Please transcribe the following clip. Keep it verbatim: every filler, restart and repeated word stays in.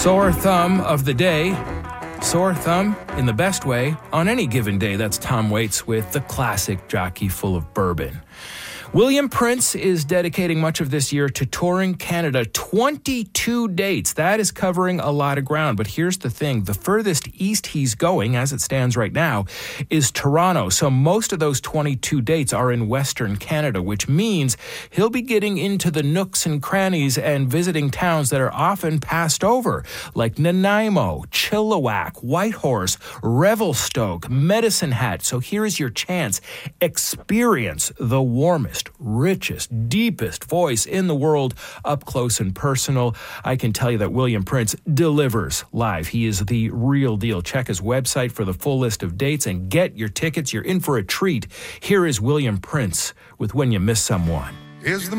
Sore thumb of the day. Sore thumb in the best way on any given day. That's Tom Waits with the classic Jockey Full of Bourbon. William Prince is dedicating much of this year to touring Canada. twenty-two dates. That is covering a lot of ground. But here's the thing. The furthest east he's going, as it stands right now, is Toronto. So most of those twenty-two dates are in Western Canada, which means he'll be getting into the nooks and crannies and visiting towns that are often passed over, like Nanaimo, Chilliwack, Whitehorse, Revelstoke, Medicine Hat. So here's your chance. Experience the warmest, richest, deepest voice in the world up close and personal. I can tell you that William Prince delivers live. He is the real deal. Check his website for the full list of dates and get your tickets. You're in for a treat. Here is William Prince with When You Miss Someone. Is the